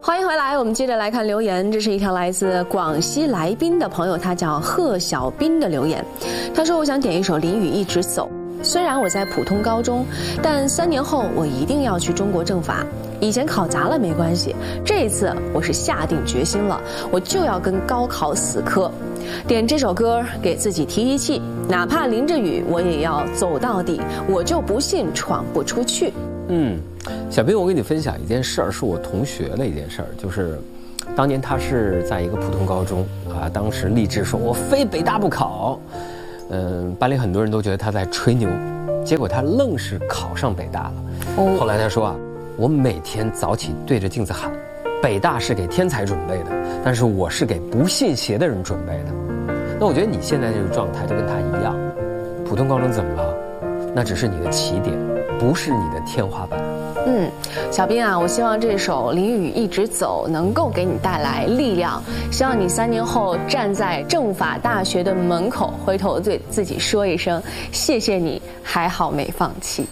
欢迎回来，我们接着来看留言。这是一条来自广西来宾的朋友，他叫贺小斌的留言。他说：“我想点一首《淋雨一直走》。虽然我在普通高中，但3年后我一定要去中国政法。以前考砸了没关系，这一次我是下定决心了，我就要跟高考死磕。点这首歌给自己提气，哪怕淋着雨，我也要走到底。我就不信闯不出去。” 小斌，我跟你分享一件事儿，是我同学的一件事儿，就是当年他是在一个普通高中啊，当时立志说我非北大不考，班里很多人都觉得他在吹牛，结果他愣是考上北大了。后来他说啊，我每天早起对着镜子喊，北大是给天才准备的，但是我是给不信邪的人准备的。那我觉得你现在这个状态就跟他一样，普通高中怎么了？那只是你的起点，不是你的天花板。 小斌啊，我希望这首《淋雨一直走》能够给你带来力量，希望你3年后站在政法大学的门口，回头对自己说一声：谢谢你，还好没放弃。